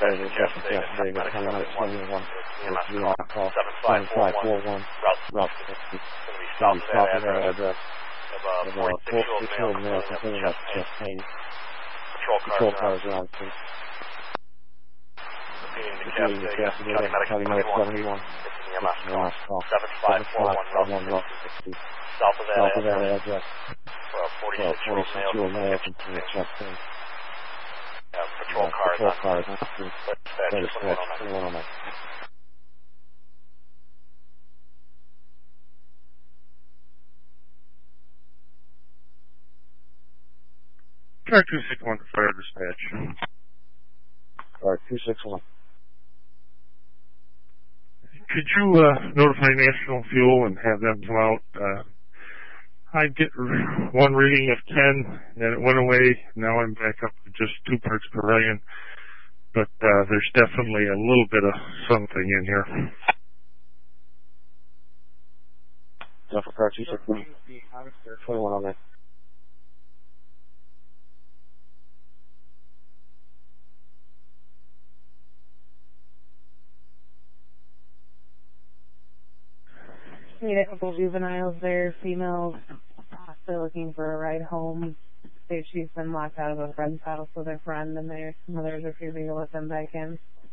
dispatch to Jeff State at Medic 711. EMS call 7541. Route 60. Going to be south of that address. Of 46-year-old male complaining of chest pain. Patrol cars around. Repeating the Jeff State, County Medic 71. It's an EMS call 7541 Route 60. South of that address. For a 46-year-old male complaining of chest pain. Patrol cars on dispatch 2109. Car 261 fire dispatch. Car 261. Could you notify National Fuel and have them come out? I get one reading of 10, and it went away. Now I'm back up to just 2 parts per million. But there's definitely a little bit of something in here. Delta Car 261. 21 on there. Need a couple juveniles there, females. They're looking for a ride home. She's been locked out of a friend's house with her friend, and their mothers refusing to let them back in.